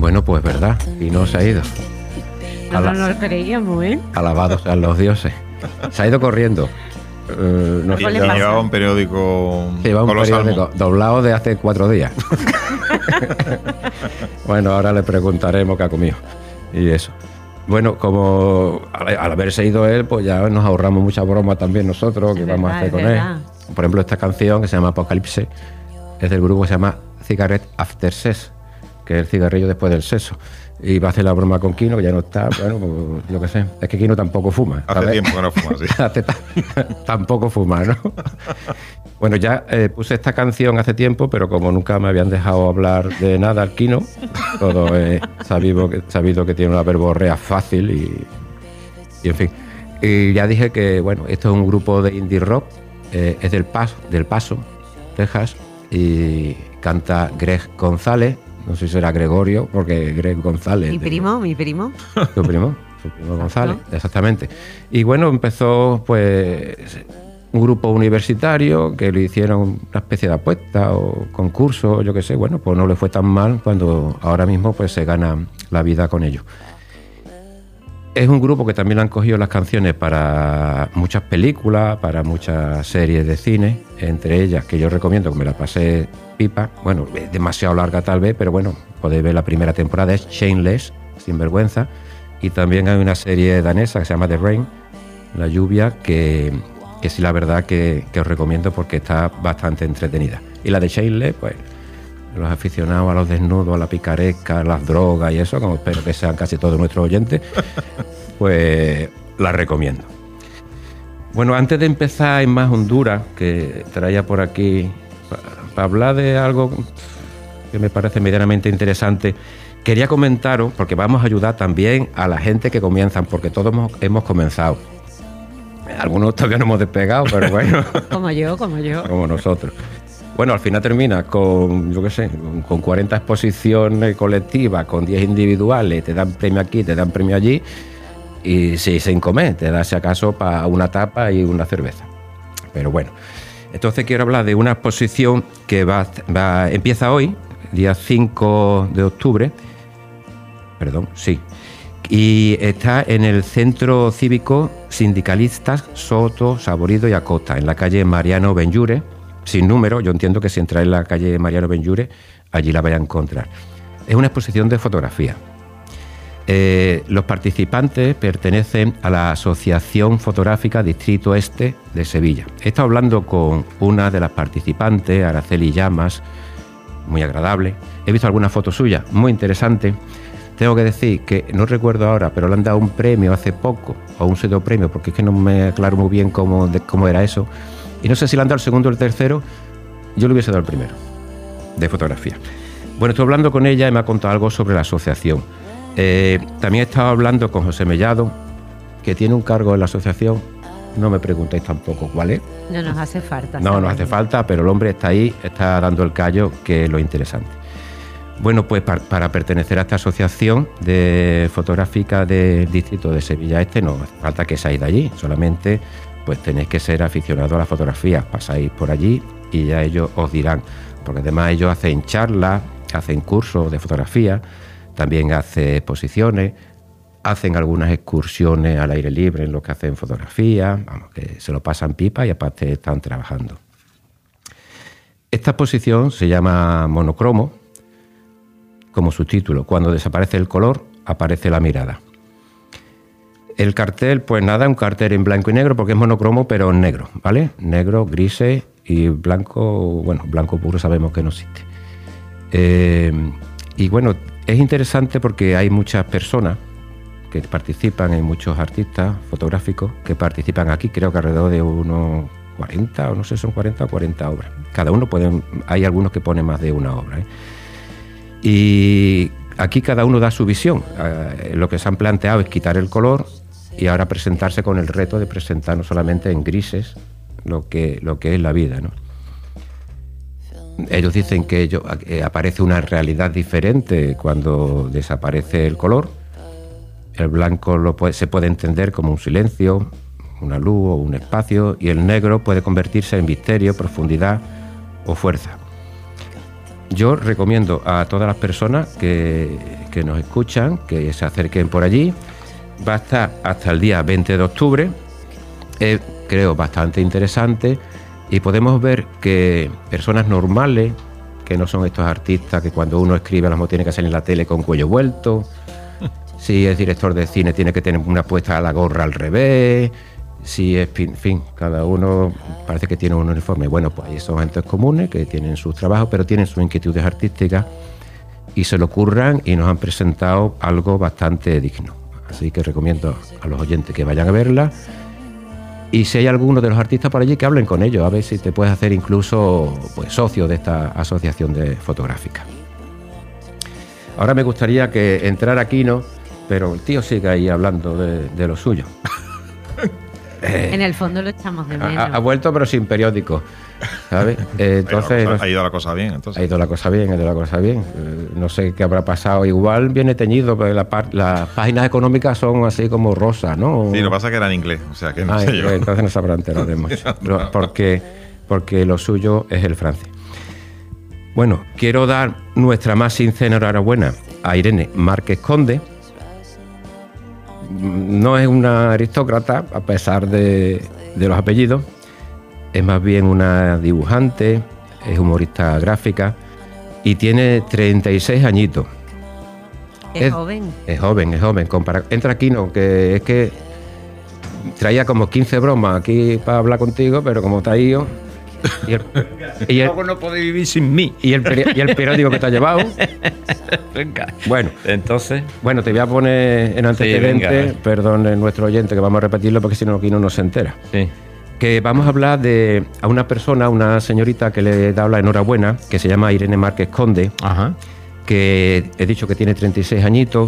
Bueno, pues verdad, y no se ha ido. No lo creíamos, ¿eh? Alabados sean los dioses. Se ha ido corriendo. No sé, llevaba un periódico. Llevaba un periódico doblado de hace 4 días. Bueno, ahora le preguntaremos qué ha comido. Y eso. Bueno, como al haberse ido él, pues ya nos ahorramos mucha broma también nosotros, que vamos a hacer con él. Por ejemplo, esta canción que se llama Apocalipse es del grupo que se llama Cigarette After Sex, que es el cigarrillo después del sexo. Y va a hacer la broma con Kino, que ya no está, bueno, pues, yo qué sé. Es que Kino tampoco fuma. Hace tiempo que no fuma, sí. Tampoco fuma, ¿no? Bueno, ya puse esta canción hace tiempo, pero como nunca me habían dejado hablar de nada al Kino, todo es sabido que tiene una verborrea fácil y en fin. Y ya dije que, bueno, esto es un grupo de indie rock, es del Paso, Texas, y canta Greg González. No sé si será Gregorio, porque Greg González. Mi primo. Su primo González, ¿no? Exactamente. Y bueno, empezó pues un grupo universitario que le hicieron una especie de apuesta o concurso, yo qué sé. Bueno, pues no le fue tan mal cuando ahora mismo pues se gana la vida con ello. Es un grupo que también han cogido las canciones para muchas películas, para muchas series de cine, entre ellas que yo recomiendo, que me la pasé pipa. Bueno, es demasiado larga tal vez, pero bueno, podéis ver la primera temporada, es Shameless, Sinvergüenza, y también hay una serie danesa que se llama The Rain, La lluvia, que sí, la verdad que os recomiendo porque está bastante entretenida. Y la de Shameless, pues los aficionados a los desnudos, a la picaresca, a las drogas y eso, como espero que sean casi todos nuestros oyentes, pues la recomiendo. Bueno, antes de empezar en Más Honduras, que traía por aquí para hablar de algo que me parece medianamente interesante, quería comentaros, porque vamos a ayudar también a la gente que comienzan, porque todos hemos comenzado. Algunos todavía no hemos despegado, pero bueno. Como yo. Como nosotros. Bueno, al final termina con, yo qué sé, con 40 exposiciones colectivas, con 10 individuales, te dan premio aquí, te dan premio allí, y si sin comer, te da si acaso para una tapa y una cerveza. Pero bueno, entonces quiero hablar de una exposición que empieza hoy, día 5 de octubre, y está en el Centro Cívico Sindicalistas Soto, Saborido y Acosta, en la calle Mariano Benlliure, sin número. Yo entiendo que si entráis en la calle Mariano Benlliure, allí la vais a encontrar. Es una exposición de fotografía. Los participantes pertenecen a la Asociación Fotográfica Distrito Este de Sevilla. He estado hablando con una de las participantes, Araceli Llamas, muy agradable. He visto algunas fotos suyas, muy interesantes. Tengo que decir que no recuerdo ahora, pero le han dado un premio hace poco, o un pseudo premio, porque es que no me aclaro muy bien cómo era eso. Y no sé si le han dado el segundo o el tercero. Yo le hubiese dado el primero, de fotografía. Bueno, estoy hablando con ella y me ha contado algo sobre la asociación. También he estado hablando con José Mellado, que tiene un cargo en la asociación. No me preguntéis tampoco cuál es. No nos hace falta. No nos hace falta, pero el hombre está ahí, está dando el callo, que es lo interesante. Bueno, pues para pertenecer a esta asociación de fotográfica del distrito de Sevilla Este no hace falta que seáis de allí, solamente pues tenéis que ser aficionados a la fotografía, pasáis por allí y ya ellos os dirán, porque además ellos hacen charlas, hacen cursos de fotografía, también hacen exposiciones, hacen algunas excursiones al aire libre en lo que hacen fotografía, vamos, que se lo pasan pipa y aparte están trabajando. Esta exposición se llama Monocromo, como su título, cuando desaparece el color, aparece la mirada. El cartel, pues nada, un cartel en blanco y negro, porque es monocromo, pero en negro, ¿vale? Negro, grises y blanco, bueno, blanco puro sabemos que no existe. Y bueno, es interesante porque hay muchas personas que participan, hay muchos artistas fotográficos que participan aquí, creo que alrededor de unos 40, o no sé, son 40 o 40 obras. Cada uno hay algunos que ponen más de una obra, ¿eh? Y aquí cada uno da su visión. Lo que se han planteado es quitar el color y ahora presentarse con el reto de presentar no solamente en grises lo que es la vida, ¿no? Ellos dicen que aparece una realidad diferente cuando desaparece el color. El blanco se puede entender como un silencio, una luz o un espacio, y el negro puede convertirse en misterio, profundidad o fuerza. Yo recomiendo a todas las personas que que nos escuchan que se acerquen por allí. Va a estar hasta el día 20 de octubre. Es, creo, bastante interesante y podemos ver que personas normales, que no son estos artistas que cuando uno escribe a lo mejor tiene que salir en la tele con cuello vuelto, si es director de cine tiene que tener una puesta a la gorra al revés, si es, en fin, cada uno parece que tiene un uniforme. Bueno, pues ahí son gentes comunes que tienen sus trabajos, pero tienen sus inquietudes artísticas y se lo curran y nos han presentado algo bastante digno. Así que recomiendo a los oyentes que vayan a verla. Y si hay alguno de los artistas por allí, que hablen con ellos, a ver si te puedes hacer incluso pues, socio de esta asociación fotográfica. Ahora me gustaría que entrara Quino, pero el tío sigue ahí hablando de lo suyo. En el fondo lo echamos de menos. Ha vuelto, pero sin periódico, ¿sabes? Entonces, ha ido la cosa bien, entonces. Ha ido la cosa bien. No sé qué habrá pasado. Igual viene teñido, pero las páginas económicas son así como rosas, ¿no? Sí, lo que pasa es que era en inglés, o sea que no sé yo. Entonces no se habrá enterado de mucho. Porque lo suyo es el francés. Bueno, quiero dar nuestra más sincera enhorabuena a Irene Márquez Conde. No es una aristócrata, a pesar de los apellidos. Es más bien una dibujante, es humorista gráfica y tiene 36 añitos. Es joven. Es joven. Entra aquí, no, que es que traía como 15 bromas aquí para hablar contigo, pero como te ha ido... Luego no podéis vivir sin mí. Y el periódico que te ha llevado. Venga. Bueno, entonces. Bueno, te voy a poner en antecedente, sí, perdón, nuestro oyente, que vamos a repetirlo porque si no aquí no se entera. Sí. Que vamos a hablar a una persona, una señorita que le da la enhorabuena, que se llama Irene Márquez Conde. Ajá. Que he dicho que tiene 36 añitos,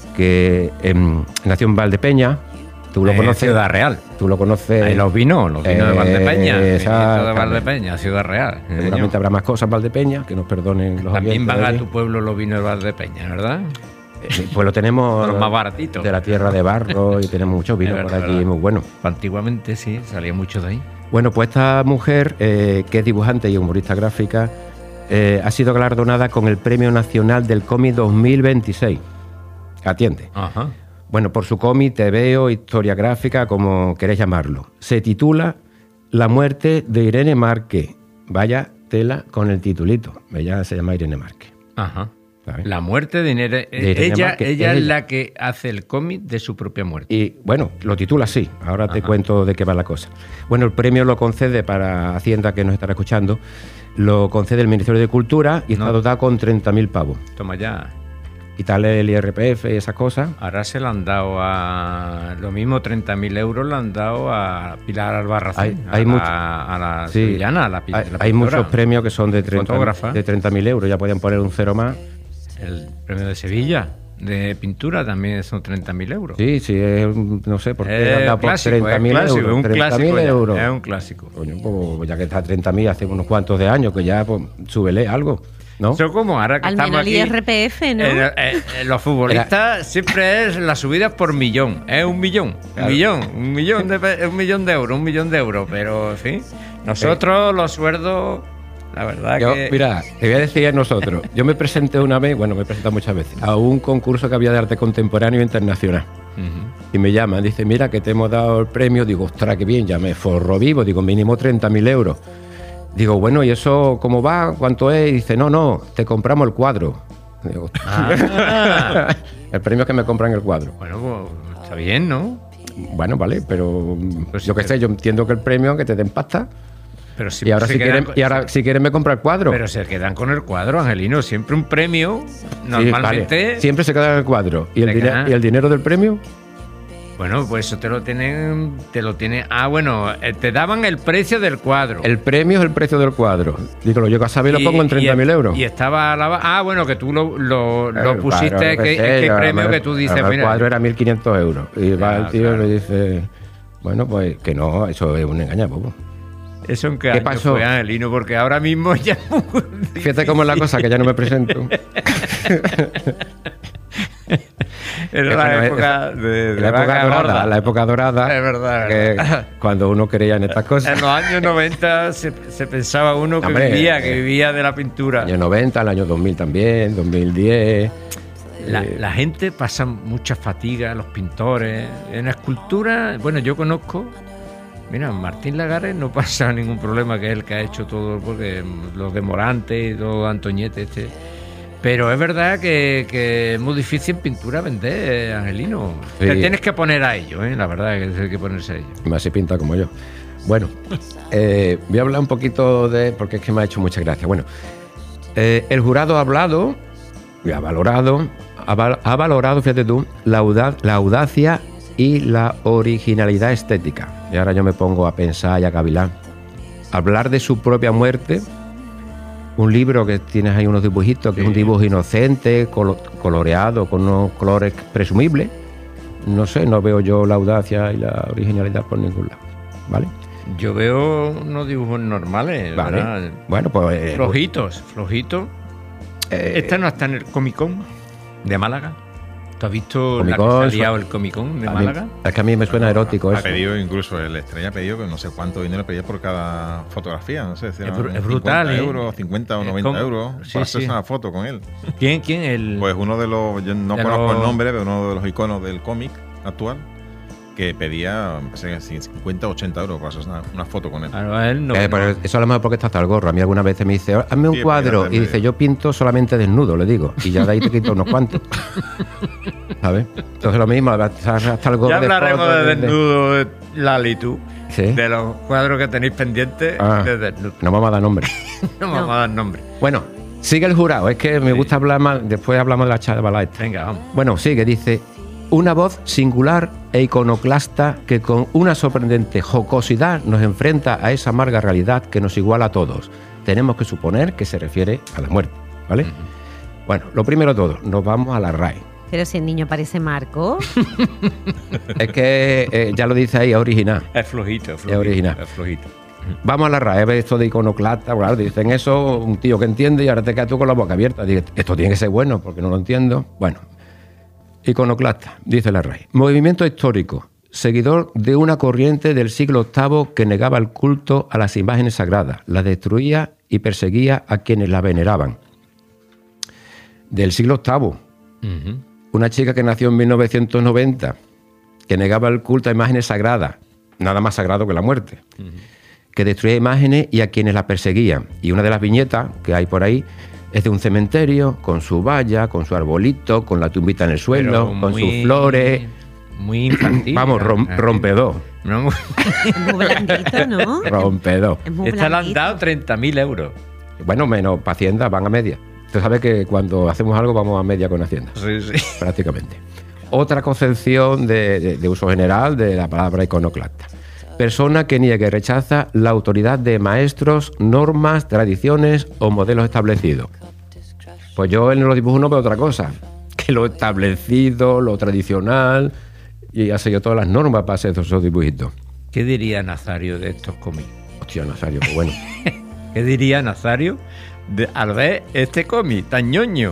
que nació en Valdepeña. Tú lo conoces. Ciudad Real. Tú lo conoces. Ahí los vinos de Valdepeña. De Valdepeña, Ciudad Real. Seguramente habrá más cosas en Valdepeña, que nos perdonen los También oyentes. van a tu pueblo los vinos de Valdepeña, ¿verdad? Pues lo tenemos. Los más baratitos. De la tierra de barro y tenemos muchos vinos por aquí muy buenos. Antiguamente sí, salía mucho de ahí. Bueno, pues esta mujer, que es dibujante y humorista gráfica, ha sido galardonada con el Premio Nacional del Cómic 2026. Atiende. Ajá. Bueno, por su cómic, tebeo, historia gráfica, como queréis llamarlo. Se titula La muerte de Irene Márquez. Vaya tela con el titulito. Ella se llama Irene Márquez. Ajá. ¿Sabes? La muerte de Irene Márquez. Ella es la que hace el cómic de su propia muerte. Y bueno, lo titula así. Ahora te cuento de qué va la cosa. Bueno, el premio lo concede para Hacienda, que nos estará escuchando. Lo concede el Ministerio de Cultura y está dotado con 30.000 pavos. Toma ya. Quitarle el IRPF y esas cosas. Ahora se le han dado lo mismo 30.000 euros le han dado a Pilar Albarracín, a la sevillana, a la hay muchos premios que son de 30.000 euros, ya podían poner un cero más. El premio de Sevilla de pintura también son 30.000 euros. Sí, no sé por qué han dado por 30.000 euros. Un clásico, euros. Es un clásico. Coño, pues ya que está a 30.000 hace unos cuantos de años, que ya pues, súbele algo. ¿No? Eso como ahora que al estamos menos aquí, el IRPF, ¿no? Los futbolistas siempre es las subidas por millón. Es un millón, claro. un millón de euros. Pero, en fin, nosotros los sueldos, la verdad que... Mira, te voy a decir a nosotros. Yo me presenté una vez, me he presentado muchas veces, a un concurso que había de arte contemporáneo internacional. Y me llaman, dice, mira, que te hemos dado el premio. Digo, ostras, qué bien, ya me forro vivo. Digo, mínimo 30.000 euros. Digo, bueno, ¿y eso cómo va? ¿Cuánto es? Y dice, no, te compramos el cuadro. Digo, el premio es que me compran el cuadro. Bueno, pues está bien, ¿no? Bueno, vale, pero yo qué sé, yo entiendo que el premio es que te den pasta. Pero si y ahora si quieren me compra el cuadro. Pero se quedan con el cuadro, Angelino. Siempre un premio, normalmente... Sí, vale. Siempre se quedan en el cuadro. ¿Y el dinero del premio? Bueno, pues eso te lo tienen. Bueno, te daban el precio del cuadro. El premio es el precio del cuadro. Digo, lo llego a saber y lo pongo en 30.000 euros. Y estaba bueno, que tú lo pusiste, ¿qué premio que tú dices? El cuadro era 1.500 euros. Y va el tío y le dice, bueno, pues que no, eso es un engañabobo. ¿Eso en qué pasó, fue, Angelino? Porque ahora mismo ya... Fíjate cómo es la cosa, que ya no me presento. Era la época de la época dorada. Es verdad. Que cuando uno creía en estas cosas. En los años 90 se pensaba uno que vivía de la pintura. Años 90, el año 2000 también, 2010. La gente pasa mucha fatiga, los pintores. En la escultura, bueno, yo conozco... Mira, Martín Lagares no pasa ningún problema, que es el que ha hecho todo, porque los de Morante y todo, Antoñete, Pero es verdad que es muy difícil en pintura vender, Angelino. Sí. Te tienes que poner a ello, la verdad que hay que ponerse a ello. Más si pinta como yo. Bueno, voy a hablar un poquito porque es que me ha hecho mucha gracia. Bueno, el jurado ha hablado y ha valorado, fíjate tú, la audacia y la originalidad estética. Y ahora yo me pongo a pensar y a cavilar. Hablar de su propia muerte, un libro que tienes ahí unos dibujitos, que es un dibujo inocente, coloreado, con unos colores presumibles. No sé, no veo yo la audacia y la originalidad por ningún lado, ¿vale? Yo veo unos dibujos normales, vale. ¿verdad? Bueno, pues... flojitos. Esta no está en el Comic Con de Málaga. ¿Tú has visto la que se ha liado el Comic Con de Málaga? Es que a mí me suena erótico eso. Ha pedido incluso, el Estrella ha pedido que no sé cuánto dinero pedía por cada fotografía, no sé si es brutal, 50 euros, 50 o 90 euros para hacerse una foto con él. ¿Quién? Pues uno de los, yo no conozco el nombre, pero uno de los iconos del cómic actual, que pedía 50 o 80 euros para hacer una foto con él. Pero eso a lo mejor porque está hasta el gorro. A mí algunas veces me dice, hazme un cuadro, y dice, yo pinto solamente desnudo, le digo, y ya de ahí te quito unos cuantos. ¿Sabes? Entonces lo mismo, hasta el gorro. Ya hablaremos de desnudo, de Lali, tú. ¿Sí? De los cuadros que tenéis pendientes de desnudo. No vamos a dar nombre. No vamos a dar nombre. Bueno, sigue el jurado. Es que me gusta hablar más, después hablamos de la chavala esta. Venga, vamos. Bueno, sigue, dice... Una voz singular e iconoclasta que con una sorprendente jocosidad nos enfrenta a esa amarga realidad que nos iguala a todos. Tenemos que suponer que se refiere a la muerte, ¿vale? Bueno, lo primero de todo, nos vamos a la RAE. Pero si el niño parece Marco. Es que ya lo dice ahí, es original. Es flojito. Es original. Es flojito. Vamos a la RAE, ves esto de iconoclasta, claro, dicen eso, un tío que entiende y ahora te quedas tú con la boca abierta. Dices, esto tiene que ser bueno porque no lo entiendo. Bueno. Iconoclasta, dice la RAE. Movimiento histórico, seguidor de una corriente del siglo VIII que negaba el culto a las imágenes sagradas, las destruía y perseguía a quienes la veneraban. Del siglo VIII, una chica que nació en 1990, que negaba el culto a imágenes sagradas, nada más sagrado que la muerte, que destruía imágenes y a quienes la perseguían. Y una de las viñetas que hay por ahí es de un cementerio, con su valla, con su arbolito, con la tumbita en el suelo, con sus flores. Muy infantil. Vamos, rompedor. No. Es muy blanquito, ¿no? Rompedor. Esta le han dado 30.000 euros. Bueno, menos para Hacienda, van a media. Usted sabe que cuando hacemos algo vamos a media con Hacienda. Sí. Prácticamente. Otra concepción de uso general de la palabra iconoclasta. Persona que niega y rechaza la autoridad de maestros, normas, tradiciones o modelos establecidos. Pues yo en los dibujos no veo otra cosa que lo establecido, lo tradicional, y ha seguido todas las normas para hacer esos dibujitos. ¿Qué diría Nazario de estos cómics? Hostia, Nazario, qué bueno. ¿Qué diría Nazario al ver este cómic tan ñoño?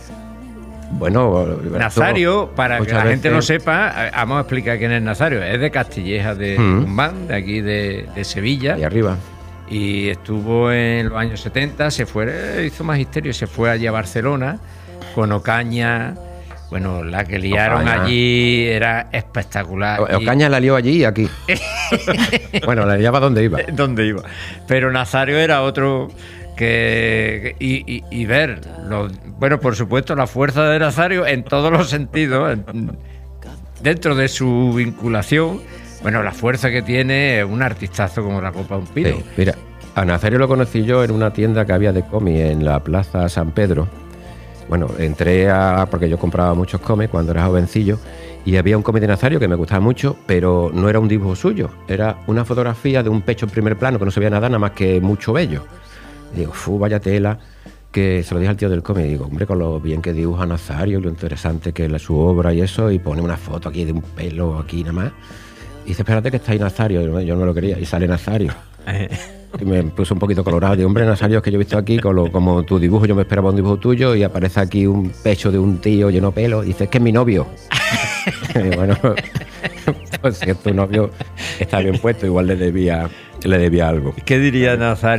Bueno, Nazario, para que la gente no sepa, vamos a explicar quién es Nazario. Es de Castilleja de Guzmán, de aquí de Sevilla. Y arriba. Y estuvo en los años 70, hizo magisterio, se fue allí a Barcelona con Ocaña. Bueno, la que liaron allí era espectacular. Ocaña la lió allí y aquí. Bueno, la liaba donde iba. Donde iba. Pero Nazario era otro... Y ver, bueno, por supuesto, la fuerza de Nazario en todos los sentidos, dentro de su vinculación, bueno, la fuerza que tiene es un artistazo como la copa de un pino. Sí, mira, a Nazario lo conocí yo en una tienda que había de cómics en la Plaza San Pedro. Bueno, entré porque yo compraba muchos cómics cuando era jovencillo, y había un cómic de Nazario que me gustaba mucho, pero no era un dibujo suyo, era una fotografía de un pecho en primer plano que no se veía nada más que mucho vello. Digo, vaya tela, que se lo dije al tío del cómic. Digo, hombre, con lo bien que dibuja Nazario, lo interesante que es su obra y eso, y pone una foto aquí de un pelo aquí nada más. Y dice, espérate que está ahí Nazario. Yo no lo quería, y sale Nazario. Y me puso un poquito colorado. Digo, hombre, Nazario, es que yo he visto aquí, como tu dibujo, yo me esperaba un dibujo tuyo, y aparece aquí un pecho de un tío lleno de pelo. Y dice, es que es mi novio. Y bueno, pues si es tu novio, está bien puesto, igual le debía algo. ¿Qué diría Nazario?